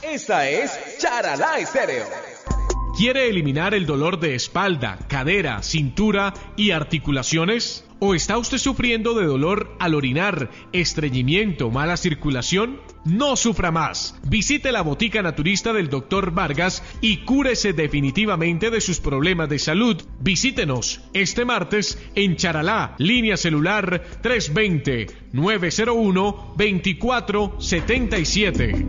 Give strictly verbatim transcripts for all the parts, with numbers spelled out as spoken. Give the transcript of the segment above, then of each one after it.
Esta es Charalá Estéreo. ¿Quiere eliminar el dolor de espalda, cadera, cintura y articulaciones? ¿O está usted sufriendo de dolor al orinar, estreñimiento, mala circulación? No sufra más. Visite la botica naturista del doctor Vargas y cúrese definitivamente de sus problemas de salud. Visítenos este martes en Charalá, línea celular tres dos cero, nueve cero uno, dos cuatro siete siete.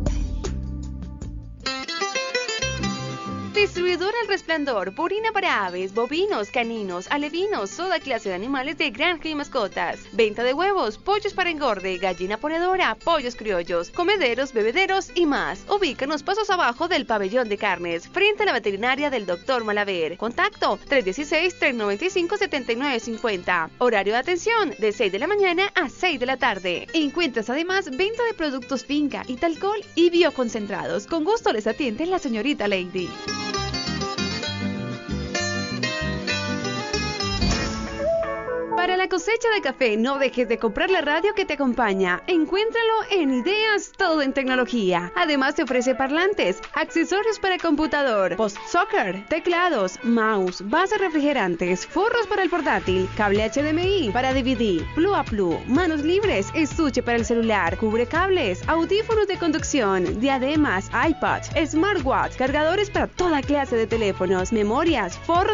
Distribuidor El Resplandor, purina para aves, bovinos, caninos, alevinos, toda clase de animales de granja y mascotas. Venta de huevos, pollos para engorde, gallina ponedora, pollos criollos, comederos, bebederos y más. Ubícanos pasos abajo del pabellón de carnes, frente a la veterinaria del doctor Malaver. Contacto tres uno seis, tres nueve cinco, siete nueve cinco cero. Horario de atención de seis de la mañana a seis de la tarde. Encuentras además venta de productos finca, Italcol y bioconcentrados. Con gusto les atiende la señorita Lady. Para la cosecha de café, no dejes de comprar la radio que te acompaña. Encuéntralo en Ideas Todo en Tecnología. Además te ofrece parlantes, accesorios para computador, post-soccer, teclados, mouse, bases refrigerantes, forros para el portátil, cable H D M I para D V D, Plu a Plu, manos libres, estuche para el celular, cubrecables, audífonos de conducción, diademas, iPad, smartwatch, cargadores para toda clase de teléfonos, memorias, forros